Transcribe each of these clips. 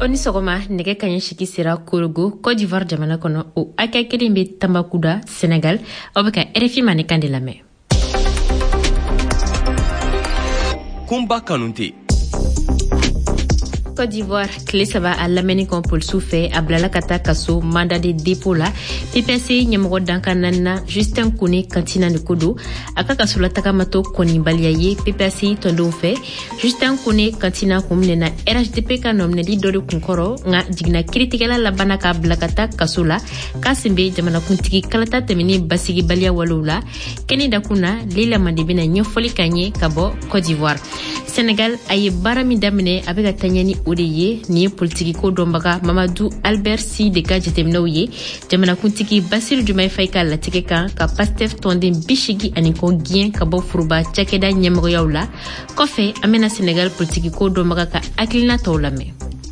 Oni sogoma nege kanyen shiki sera Korogo, Côte d'Ivoire jamana kono o akakeli mbe Tambacounda, Sénégal, obeka RFI manekande lame. Kumba Kanouté. Côte d'Ivoire, clé ça va à l'amener comme pour le souffler, à Blalakata Kasso, mandat de dépôt là, PPC, Nyamoro Dankanana, Justin Kone, Kantina de Kodo, Akakasso la Takamato, Koni Baliaye, PPC, Tondo fait, Justin Kone, Kantina Kumnena, RHDP Kanom Nedi Dodo Kunkoro, Nga, Digna Kritikala la Banaka Blakata Kassola, Kasimbe, Jamana Kuntiki, Kalata Temini, Basigi Balia Walula, Keni Dakuna, Lila Mandibina, Nyofoli Kanye, Kabo, Côte d'Ivoire. Sénégal, aye barami damine avec Atanyani Odeye, ni politique ko dombaga Mamadou Albert Si de ka jetemnawye, jamana kuntiki Bassirou Diomaye Faye ka latike kan ka Pastef tonde bishigi aniko gien ka bo furuba chakeda nyemgo yawla, kofe amena Sénégal politique ko dombaga ka aklina tawlame.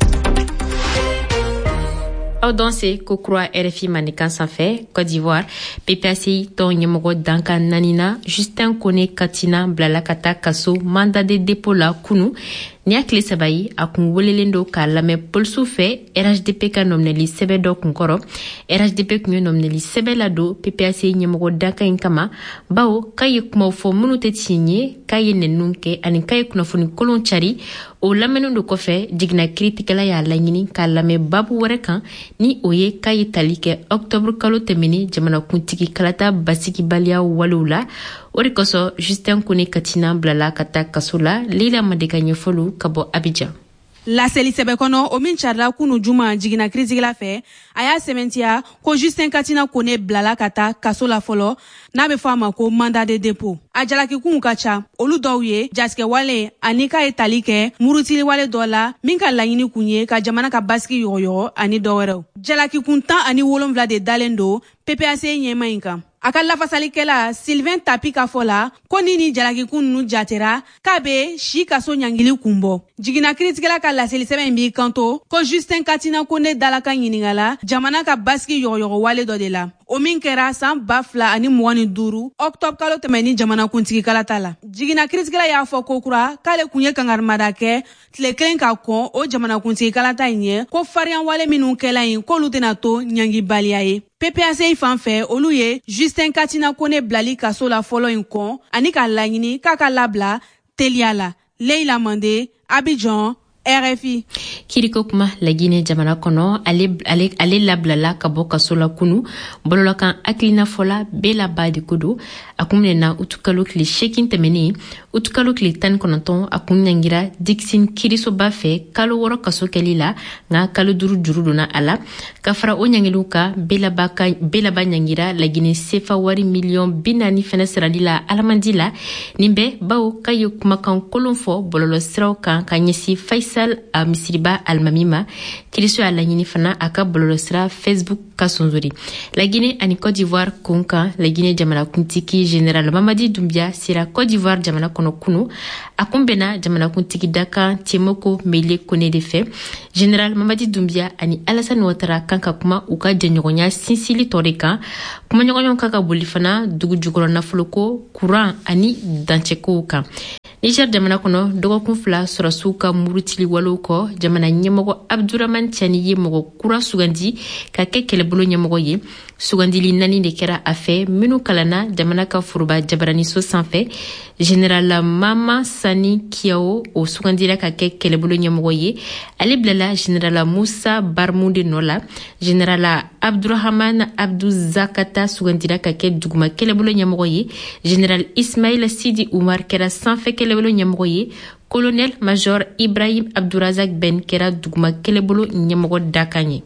Audanse Kokroa RFI Manikan Sanfé, Côte d'Ivoire, PPACI ton Nyemogo Danka Nanina, Justin Kone Katina Blalakata Kasso, mandat de dépôt la Kunu, Niakle Sabayi, Akungwelelendo ka lame Polsou fe, RHDP ka nomneli Sebedo Kunkoro, RHDP kunyo nomneli Sebelado, PPACI Nyemogo Danka Inkama, Bao, kaye kumofo munute tinye, kaye nenunke, ani kaye kunafuni kolon chari, o lamenu do kofe, digna kritikala ya langini ka lame babu warekan, ni oye kaye talike octobre kalo temeni jamana kuntiki kalata basiki balia walula orikoso Justin Kone Katina Blalakata Kassola Lila Madeka Nyefolu Kabo Abidjan. La seli sebe kono o min charla kunu juma jigina kritikala fe aya sementia ko Justin Katina Kone Blalakata Kassola folo na be fama ko mandat de dépôt a jalaki kun kacha olu dawye jaske wale anika etalike murutili wale dola minka laɲini kunye ka jamana ka baski yoyo ani dɔwɛrɛw jalaki kun 10 ani 7 de dalendo PPAC ɲɛma in kan a ka lafasalikɛla Sylvain Tapi ka fɔ la ko ni jalaki kun nu jatera k'a be si kaso ɲangili kunbɔ jigina kritikɛla ka laseli sɛbɛn b'i kanto ko Justin Katina Kone dalaka ɲiningala jamana ka baski yɔgɔyɔgɔ wale dɔ de la o min kɛra san 2025 octobre kalo tɛmɛni jamana kuntigi kalata la jigina kritikɛla y'a fɔ ko kura k'ale kun ye kangarimada kɛ tile kelen ka kɔn o jamana kuntigi kalata in ye ko fariyan wale minnu kɛla in k'olu tɛna to ɲangibaliya ye PPAC fan fɛ olu ye Justin Katina Kone blali kaso la fɔlɔ in kɔn ani ka laɲini k'a ka labila teliya la Leila Mande Abidjan RFI. Kiriko kuma la Guinée jamana kono ale lablala ka bɔ kaso la kunu bolola kan akilina fola bela ba de kodo akumnena utukalo kli shekin temeni utukalo kli tan kononton akunyangira Dixin Kiriso ba fe kalo woro kaso kelila nga kalo duru dona ala kafara onyangeluka bela ba nyangira la Guinée sefa wari million binani fene seralila alamandila nimbe bawo kayo kuma kan kolonfo bololo sraw kan kanyesi Faisal a Misiriba Almamima Kiriso a la Guinée fana aka bololo sra Facebook kasonzori la Guinée ani Côte d'Ivoire konka la Guinée jamana kuntiki Général Mamadi Doumbia sira Côte d'Ivoire jamana kono kunu akumbena jamana kuntiki Daka Tiemoko Mele Kone de fe Général Mamadi Doumbia ani Alassane Ouattara kanka kuma uka jenyogonya sinsili toreka kuma nyogonyon kaka bolifana dugu jugoro nafuloko courant ani dancheko kan Niger jamana kono dogokun fila sɔrɔsiw ka murutili walew kɔ jamana ɲɛmɔgɔ Abdurahman Tiani ye mɔgɔ kura sugandi ka kɛ kɛlɛbolo ɲɛmɔgɔ ye sugandili 4 de kɛra a fɛ minnu kalanna jamana ka foroba jabaraniso sanfɛ Général Mama Sani Kiao o sugandira ka kɛ kɛlɛbolo ɲɛmɔgɔ ye ale bilala Général Musa Barmunde nɔ la Général Abdurahman Abdou Zakata sugandira ka kɛ duguma kɛlɛbolo ɲɛmɔgɔ ye Général Ismail Sidi Umar kɛra sanfɛ kɛlɛbolo ɲɛmɔgɔ ye Colonel Major Ibrahim Abdourazak Ben kɛra duguma kɛlɛbolo ɲɛmɔgɔ dakan ye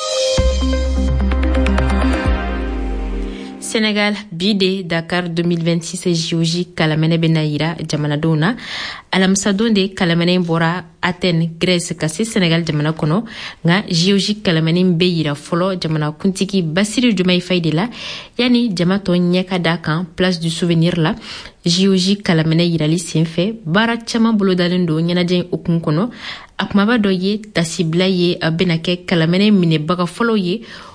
Sénégal bide Dakar 2026 JOJ kalamene benayira jamana dona alamsa donde kalamene bora Athènes Grèce kasi Sénégal jamana kono nga JOJ kalamene beyira folo jamana kuntiki Bassirou Diomaye Faye de la yani jamato nyeka dakan place du souvenir la JOJ kalamene yirali senfe bara chama bolo dalendo nyanajen okun kono akumaba do ye tasibla ye benake kalamene mine baga folo ye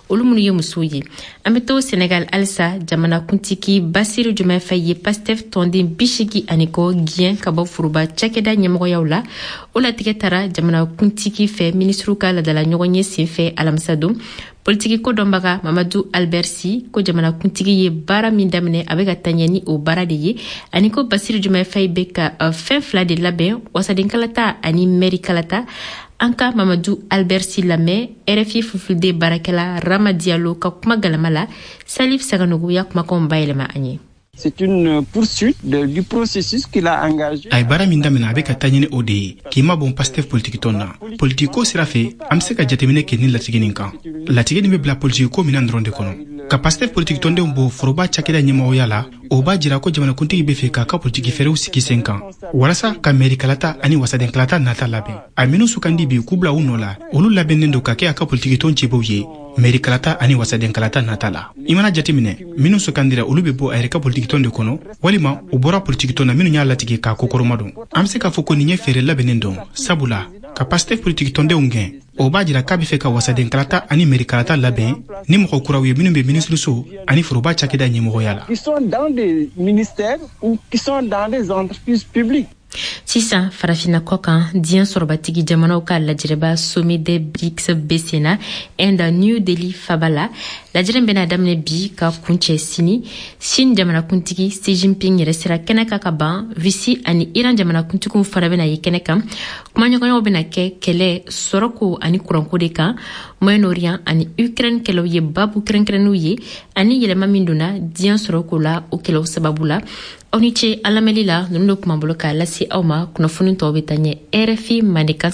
olu minnu ye musow ye. An bɛ to Senegal halisa jamanakuntigi Bassirou Diomaye Faye ye Pastef tɔnden 80 kɔ gɛn ka bɔ furuba cakɛda ɲɛmɔgɔyaw la. O latigɛ taara jamanakuntigi fɛ ministre ka ladala ɲɔgɔn ye senfɛ alamisa don. Politiki ko dɔnbaga Mamadou Albert Sy ko jamanakuntigi ye baara min daminɛ a bɛ ka taa ɲɛ ni o baara de ye ani ko Bassirou Diomaye Faye bɛ ka fɛn fila de labɛn wasaden kalata ani mairie kalata. An ka Mamadou Albert Sy lamɛn RFI Fulfulde baarakɛla Rama Diallo ka kuma galama la Salif Saganogo ya kumakanw bayɛlɛma an ye. C'est une poursuite du processus qu'il a engagé. Ay bara min damina abe ka taɲini o de ye k'i ma bon Pastef politique ton na politiko sira fɛ an bɛ se ka jateminɛ kɛ ni latigɛ nin kan latigɛ nin bɛ bila politiko minan dɔrɔn de kɔnɔ ka Pastef politique tɔndenw bɔ foroba cakɛda ɲɛmɔgɔya la o b'a jira ko jamanakuntigi bɛ fɛ k'a ka politiki fɛrɛw sigi sen kan walasa ka mairie kalata ani wasaden kalata nata labɛn a minnu sukandi bi k'u bila u nɔ la olu labɛnnen don ka kɛ a ka politiki tɔn cɛbɛw ye mairie kalata ani wasaden kalata nata la i mana jateminɛ minnu sukandira olu bɛ bɔ a yɛrɛ ka politiki tɔn de kɔnɔ walima u bɔra politiki tɔn na minnu y'a latigɛ k'a kokɔrɔma don an bɛ se k'a fɔ ko nin ye fɛɛrɛ labɛnnen don sabula ka Pastef politique tɔndenw gɛn o b'a jira k'a bɛ fɛ ka wasaden kalata ani mairie kalata labɛn ni mɔgɔ kuraw ye minnu bɛ ministre so ani foroba cakɛda ɲɛmɔgɔya la. Qui sont dans des ministères ou qui sont dans des entreprises publiques. Sisan farafina kɔ kan diɲɛ sɔrɔbatigi jamanaw ka lajɛrɛba sommet des BRICS BCNA Inde New Delhi faba la lajɛrɛ bɛna daminɛ bi ka kuncɛ sini Chine jamanakuntigi Xi Jinping yɛrɛ sera kɛnɛ kan ka ban Russie ani Iran jamanakuntigiw fana bɛna ye kɛnɛ kan kumaɲɔgɔnyaw bɛna kɛ kɛlɛ sɔrɔko ani kuranko de kan Moyen-Orient ani Ukraine kɛlɛw ye babu kɛrɛnkɛrɛnnenw ye ani yɛlɛma min donna diɲɛ sɔrɔko la o kɛlɛw sababu la. Aw ni ce alamɛli la ninnu de tun b'an bolo k'a lase aw ma kunnafoni tɔw bɛ taa ɲɛ RFI Mandekan